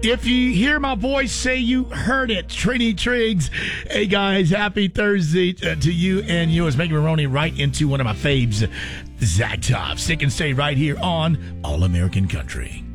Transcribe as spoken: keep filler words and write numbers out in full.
If you hear my voice, say you heard it. Trini Triggs. Hey, guys, happy Thursday to you and yours. Megan Maroney right into one of my faves, Zach Top. Stick and stay right here on All American Country.